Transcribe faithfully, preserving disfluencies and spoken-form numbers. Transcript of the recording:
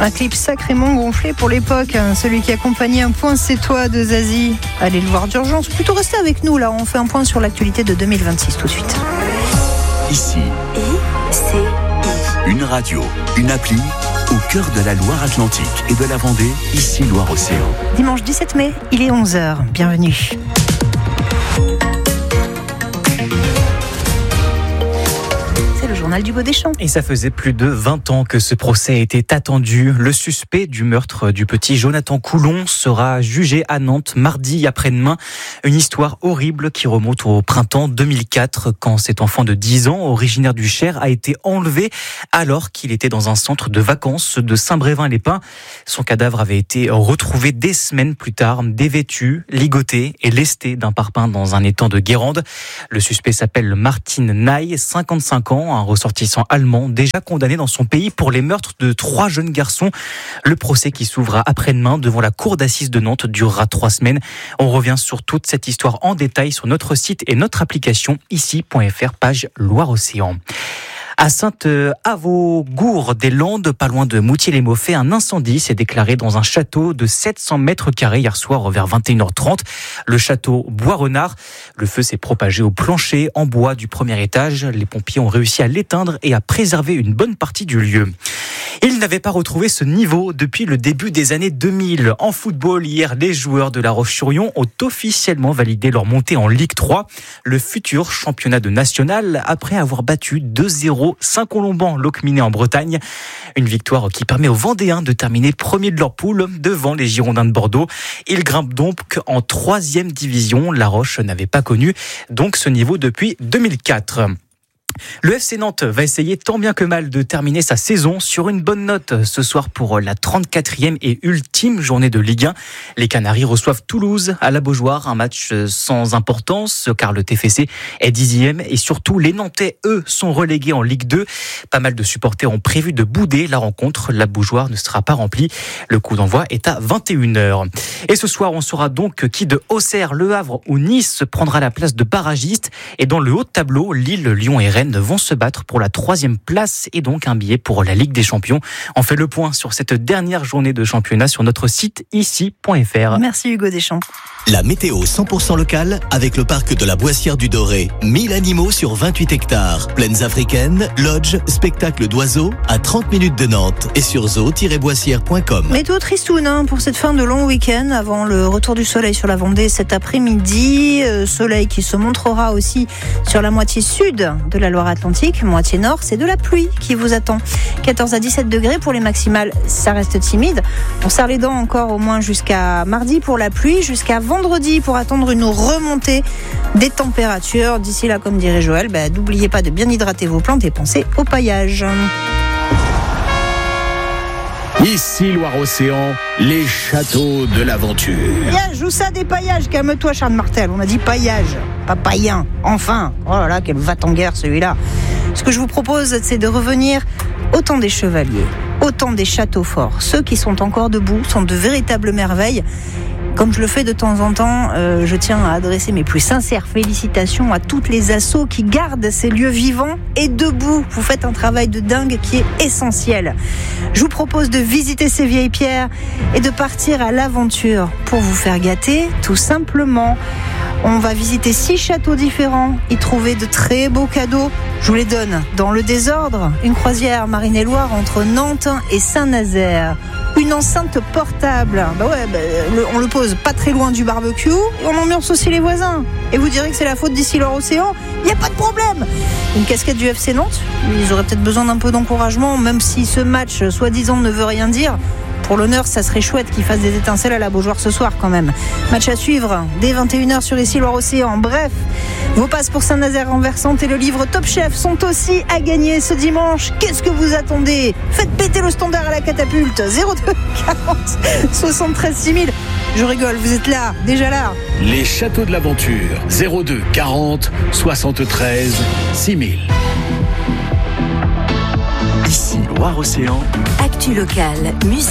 Un clip sacrément gonflé pour l'époque, hein. Celui qui accompagnait Un point c'est toi de Zazie. Allez le voir d'urgence, plutôt restez avec nous là, on fait un point sur l'actualité de deux mille vingt-six tout de suite. Ici, I C I. Une radio, une appli, au cœur de la Loire-Atlantique et de la Vendée, ici Loire-Océan. Dimanche dix-sept mai, il est onze heures, bienvenue. Du Godéchamp. Et ça faisait plus de vingt ans que ce procès était attendu. Le suspect du meurtre du petit Jonathan Coulon sera jugé à Nantes mardi après-demain. Une histoire horrible qui remonte au printemps deux mille quatre, quand cet enfant de dix ans, originaire du Cher, a été enlevé alors qu'il était dans un centre de vacances de Saint-Brévin-les-Pins. Son cadavre avait été retrouvé des semaines plus tard, dévêtu, ligoté et lesté d'un parpaing dans un étang de Guérande. Le suspect s'appelle Martin Ney, cinquante-cinq ans, un ressortissant allemand déjà condamné dans son pays pour les meurtres de trois jeunes garçons. Le procès qui s'ouvre après-demain devant la cour d'assises de Nantes durera trois semaines. On revient sur toute cette histoire en détail sur notre site et notre application ici point f r, page Loire-Océan. À Sainte-Avogourde-des-Landes, pas loin de Moutier-les-Mauffais, un incendie s'est déclaré dans un château de sept cents mètres carrés hier soir vers vingt et une heures trente. Le château Bois-Renard. Le feu s'est propagé au plancher en bois du premier étage. Les pompiers ont réussi à l'éteindre et à préserver une bonne partie du lieu. Ils n'avaient pas retrouvé ce niveau depuis le début des années deux mille. En football, hier, les joueurs de La Roche-sur-Yon ont officiellement validé leur montée en Ligue trois, le futur championnat de national, après avoir battu deux zéro Saint-Colomban, Locminé en Bretagne. Une victoire qui permet aux Vendéens de terminer premier de leur poule devant les Girondins de Bordeaux. Ils grimpent donc en troisième division. La Roche n'avait pas connu donc ce niveau depuis deux mille quatre. Le F C Nantes va essayer tant bien que mal de terminer sa saison sur une bonne note ce soir pour la trente-quatrième et ultime journée de Ligue un. Les Canaries reçoivent Toulouse à la Beaujoire, un match sans importance car le T F C est dixième et surtout les Nantais, eux, sont relégués en Ligue deux. Pas mal de supporters ont prévu de bouder la rencontre. La Beaujoire ne sera pas remplie. Le coup d'envoi est à vingt et une heures. Et ce soir, on saura donc qui de Auxerre, Le Havre ou Nice prendra la place de barragiste. Et dans le haut de tableau, Lille, Lyon et Rennes vont se battre pour la troisième place et donc un billet pour la Ligue des Champions. On fait le point sur cette dernière journée de championnat sur notre site ici point f r. Merci Hugo Deschamps. La météo cent pour cent locale avec le parc de la Boissière du Doré. mille animaux sur vingt-huit hectares. Plaines africaines, lodge, spectacle d'oiseaux à trente minutes de Nantes et sur zoo tiret boissière point com. Météo tristoun hein, pour cette fin de long week-end avant le retour du soleil sur la Vendée cet après-midi. Euh, soleil qui se montrera aussi sur la moitié sud de la Loire-Atlantique. Moitié nord, c'est de la pluie qui vous attend. quatorze à dix-sept degrés pour les maximales, ça reste timide. On serre les dents encore au moins jusqu'à mardi pour la pluie, jusqu'à vendredi pour attendre une remontée des températures. D'ici là, comme dirait Joël, bah, n'oubliez pas de bien hydrater vos plantes et pensez au paillage. Ici Loire-Océan, les châteaux de l'aventure. Yeah, joue ça des paillages, calme-toi Charles Martel, on a dit paillage, pas païen, enfin. Oh là là, quel va-t-en-guerre celui-là. Ce que je vous propose, c'est de revenir au temps des chevaliers, au temps des châteaux forts. Ceux qui sont encore debout sont de véritables merveilles. Comme je le fais de temps en temps, euh, je tiens à adresser mes plus sincères félicitations à toutes les assos qui gardent ces lieux vivants et debout. Vous faites un travail de dingue qui est essentiel. Je vous propose de visiter ces vieilles pierres et de partir à l'aventure pour vous faire gâter, tout simplement. On va visiter six châteaux différents, y trouver de très beaux cadeaux. Je vous les donne dans le désordre. Une croisière Marine-et-Loire entre Nantes et Saint-Nazaire. Une enceinte portable. Bah ouais, bah, le, on le pose pas très loin du barbecue et on ambiance aussi les voisins. Et vous direz que c'est la faute d'ici Loire-Océan, il n'y a pas de problème. Une casquette du F C Nantes, ils auraient peut-être besoin d'un peu d'encouragement, même si ce match, soi-disant, ne veut rien dire. Pour l'honneur, ça serait chouette qu'ils fassent des étincelles à la Beaujoire ce soir quand même. Match à suivre dès vingt et une heures sur ici Loire-Océan. Bref, vos passes pour Saint-Nazaire renversante et le livre Top Chef sont aussi à gagner ce dimanche. Qu'est-ce que vous attendez ? Faites péter le standard à la catapulte. zéro deux quarante soixante-treize six mille. Je rigole, vous êtes là, déjà là. Les châteaux de l'aventure. zéro deux quarante soixante-treize six mille. Ici Loire-Océan. Actu locale, musique.